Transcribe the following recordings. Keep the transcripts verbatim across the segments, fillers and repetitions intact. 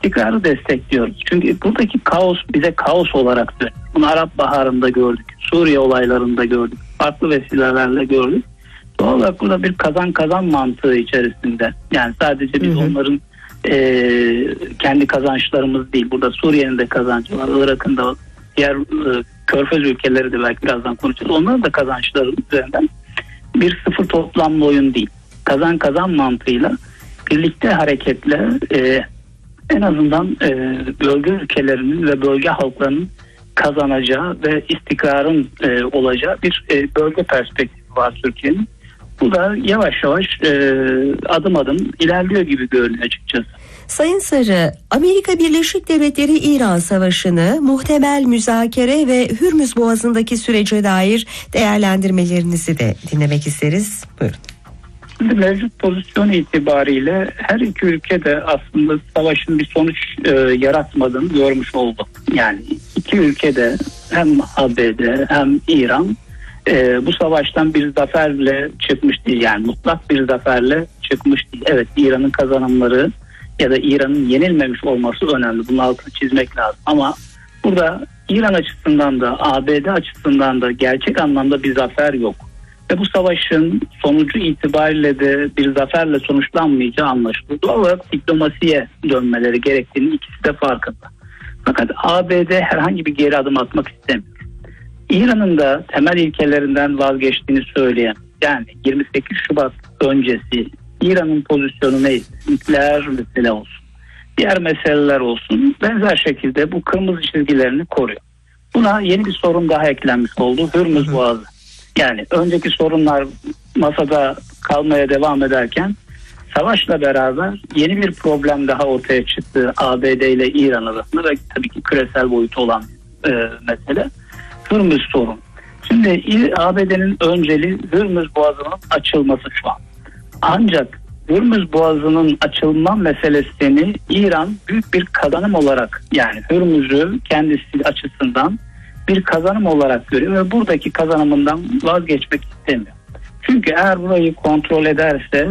istikrarı destekliyoruz. Çünkü buradaki kaos bize kaos olarak dönüyor. Bunu Arap Baharı'nda gördük, Suriye olaylarında gördük, farklı vesilelerle gördük. Doğal olarak burada bir kazan kazan mantığı içerisinde. Yani sadece biz hı hı. onların e, kendi kazançlarımız değil. Burada Suriye'nin de kazancı var, Irak'ın da, diğer e, Körfez ülkeleri de belki birazdan konuşacağız. Onların da kazançları üzerinden bir sıfır toplamlı oyun değil. Kazan kazan mantığıyla birlikte hareketle e, en azından e, bölge ülkelerinin ve bölge halklarının kazanacağı ve istikrarın e, olacağı bir e, bölge perspektifi var Türkiye'nin. Bu da yavaş yavaş e, adım adım ilerliyor gibi görünüyor açıkçası. Sayın Sarı, Amerika Birleşik Devletleri İran Savaşı'nı, muhtemel müzakere ve Hürmüz Boğazı'ndaki sürece dair değerlendirmelerinizi de dinlemek isteriz. Buyurun. Şimdi mevcut pozisyon itibariyle her iki ülke de aslında savaşın bir sonuç e, yaratmadığını görmüş oldu. Yani iki ülke de hem A B D hem İran e, bu savaştan bir zaferle çıkmış değil. Yani mutlak bir zaferle çıkmış değil. Evet, İran'ın kazanımları ya da İran'ın yenilmemiş olması önemli. Bunun altını çizmek lazım. Ama burada İran açısından da A B D açısından da gerçek anlamda bir zafer yok. Ve bu savaşın sonucu itibariyle de bir zaferle sonuçlanmayacağı anlaşılıyor. Doğal olarak diplomasiye dönmeleri gerektiğini ikisi de farkında. Fakat A B D herhangi bir geri adım atmak istemiyor. İran'ın da temel ilkelerinden vazgeçtiğini söyleyen, yani yirmi sekiz Şubat öncesi İran'ın pozisyonu neyse, nükleer mesele olsun, diğer meseleler olsun, benzer şekilde bu kırmızı çizgilerini koruyor. Buna yeni bir sorun daha eklenmiş oldu, Hürmüz Boğazı. Yani önceki sorunlar masada kalmaya devam ederken savaşla beraber yeni bir problem daha ortaya çıktı A B D ile İran arasında ve tabii ki küresel boyutu olan e, mesele Hürmüz sorun. Şimdi A B D'nin önceliği Hürmüz Boğazı'nın açılması şu an. Ancak Hürmüz Boğazı'nın açılma meselesini İran büyük bir kazanım olarak, yani Hürmüz'ü kendisi açısından bir kazanım olarak görüyor ve buradaki kazanımından vazgeçmek istemiyor. Çünkü eğer burayı kontrol ederse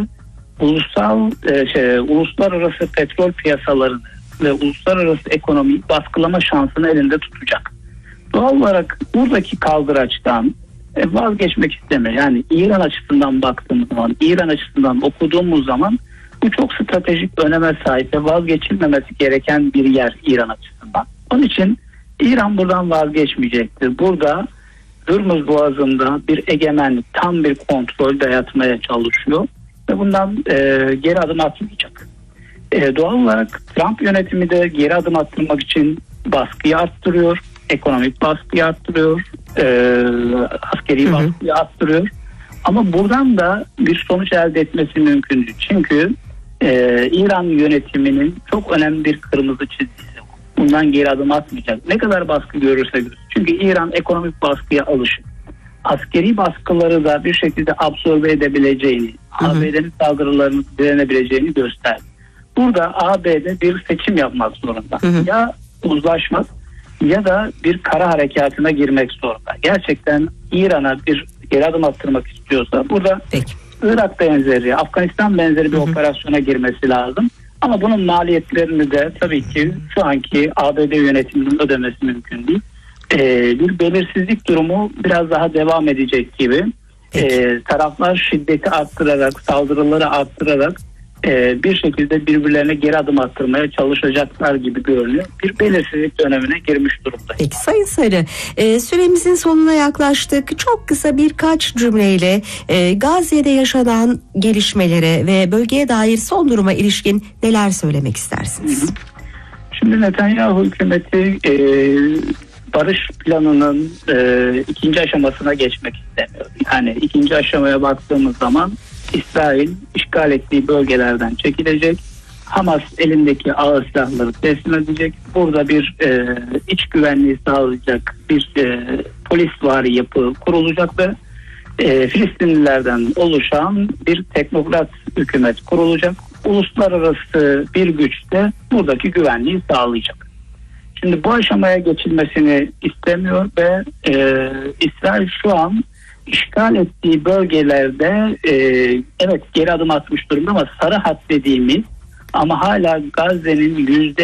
ulusal e, şey, uluslararası petrol piyasalarını ve uluslararası ekonomiyi baskılama şansını elinde tutacak. Doğal olarak buradaki kaldıraçtan e, vazgeçmek istemiyor. Yani İran açısından baktığımız zaman, İran açısından okuduğumuz zaman bu çok stratejik öneme sahip ve vazgeçilmemesi gereken bir yer İran açısından. Onun için İran buradan vazgeçmeyecektir. Burada Hürmüz Boğazı'nda bir egemenlik, tam bir kontrol dayatmaya çalışıyor ve bundan e, geri adım atmayacak. E, doğal olarak Trump yönetimi de geri adım attırmak için baskıyı arttırıyor, ekonomik baskıyı arttırıyor, e, askeri hı hı. baskıyı arttırıyor. Ama buradan da bir sonuç elde etmesi mümkün değil. Çünkü e, İran yönetiminin çok önemli bir kırmızı çizgisi. Bundan geri adım atmayacak. Ne kadar baskı görürse görür. Çünkü İran ekonomik baskıya alışık. Askeri baskıları da bir şekilde absorbe edebileceğini, hı hı. A B D'nin saldırılarını direnebileceğini gösterdi. Burada A B D bir seçim yapmak zorunda. Hı hı. Ya uzlaşmak ya da bir kara harekatına girmek zorunda. Gerçekten İran'a bir geri adım attırmak istiyorsa burada Peki. Irak benzeri, Afganistan benzeri bir hı hı. operasyona girmesi lazım. Ama bunun maliyetlerini de tabii ki şu anki A B D yönetiminin ödemesi mümkün değil. Ee, bir belirsizlik durumu biraz daha devam edecek gibi. Ee, taraflar şiddeti arttırarak, saldırıları arttırarak e, bir şekilde birbirlerine geri adım attırmaya çalışacaklar gibi görünüyor. Bir belirsizlik dönemine girmiş durumda. Peki Sayın Sarı, e, süremizin sonuna yaklaştık. Çok kısa birkaç cümleyle e, Gazze'de yaşanan gelişmelere ve bölgeye dair son duruma ilişkin neler söylemek istersiniz? Hı hı. Şimdi Netanyahu hükümeti e, barış planının e, ikinci aşamasına geçmek istemiyor. Yani ikinci aşamaya baktığımız zaman İsrail işgal ettiği bölgelerden çekilecek. Hamas elindeki ağır silahları teslim edecek. Burada bir e, iç güvenliği sağlayacak bir e, polisvari yapı kurulacak ve e, Filistinlilerden oluşan bir teknokrat hükümet kurulacak. Uluslararası bir güç de buradaki güvenliği sağlayacak. Şimdi bu aşamaya geçilmesini istemiyor ve e, İsrail şu an işgal ettiği bölgelerde e, evet geri adım atmış durumda ama sarı hat dediğimiz ama hala Gazze'nin yüzde